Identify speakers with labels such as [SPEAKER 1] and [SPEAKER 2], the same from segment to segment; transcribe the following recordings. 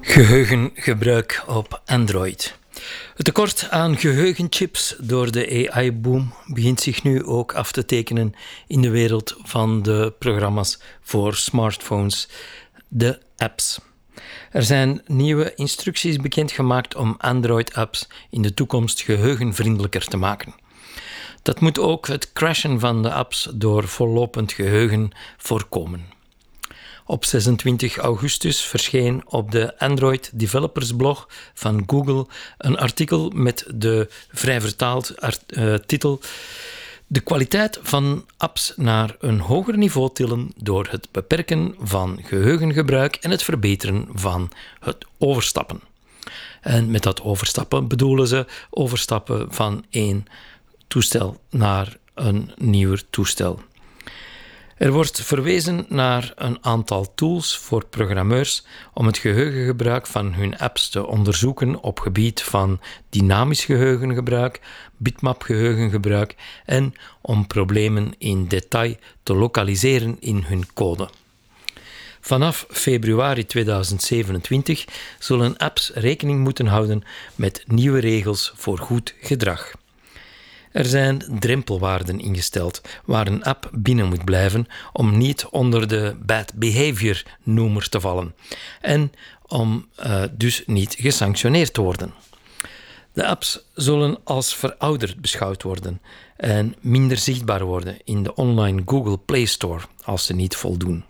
[SPEAKER 1] Geheugengebruik op Android. Het tekort aan geheugenchips door de AI-boom begint zich nu ook af te tekenen in de wereld van de programma's voor smartphones, de apps. Er zijn nieuwe instructies bekendgemaakt om Android-apps in de toekomst geheugenvriendelijker te maken. Dat moet ook het crashen van de apps door vollopend geheugen voorkomen. Op 26 augustus verscheen op de Android Developers blog van Google een artikel met de vrij vertaald titel De kwaliteit van apps naar een hoger niveau tillen door het beperken van geheugengebruik en het verbeteren van het overstappen. En met dat overstappen bedoelen ze overstappen van één toestel naar een nieuwer toestel. Er wordt verwezen naar een aantal tools voor programmeurs om het geheugengebruik van hun apps te onderzoeken op gebied van dynamisch geheugengebruik, bitmap-geheugengebruik en om problemen in detail te lokaliseren in hun code. Vanaf februari 2027 zullen apps rekening moeten houden met nieuwe regels voor goed gedrag. Er zijn drempelwaarden ingesteld waar een app binnen moet blijven om niet onder de bad behavior noemer te vallen en om dus niet gesanctioneerd te worden. De apps zullen als verouderd beschouwd worden en minder zichtbaar worden in de online Google Play Store als ze niet voldoen.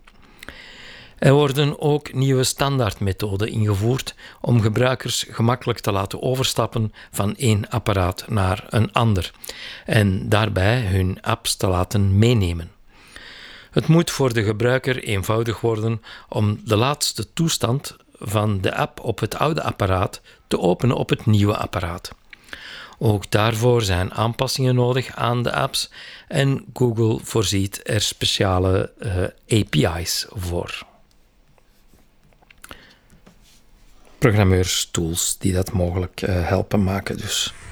[SPEAKER 1] Er worden ook nieuwe standaardmethoden ingevoerd om gebruikers gemakkelijk te laten overstappen van één apparaat naar een ander en daarbij hun apps te laten meenemen. Het moet voor de gebruiker eenvoudig worden om de laatste toestand van de app op het oude apparaat te openen op het nieuwe apparaat. Ook daarvoor zijn aanpassingen nodig aan de apps en Google voorziet er speciale API's voor. Programmeurstools die dat mogelijk helpen maken dus.